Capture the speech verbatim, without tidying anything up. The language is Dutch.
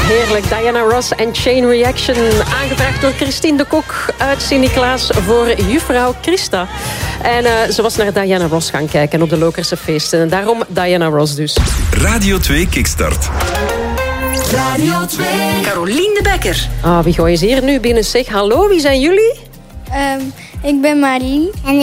Heerlijk, Diana Ross en Chain Reaction. Aangevraagd door Christine de Kok uit Sint-Niklaas voor juffrouw Christa. En uh, ze was naar Diana Ross gaan kijken op de Lokerse feesten. En daarom Diana Ross dus. Radio twee Kickstart. Radio twee. Carolien de Bekker. Ah, wie gooien ze hier nu binnen? Zeg, hallo, wie zijn jullie? Um, ik ben Marie. En